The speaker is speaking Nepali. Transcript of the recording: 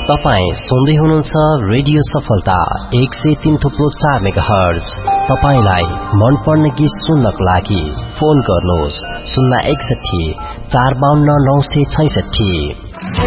तपाईं सुन्दै हुनुहुन्छ रेडियो सफलता 103.4 मेगाहर्ज। तपाईंलाई मन पर्ने गीत सुन्नको लागि फोन गर्नुहोस् 061 452 966।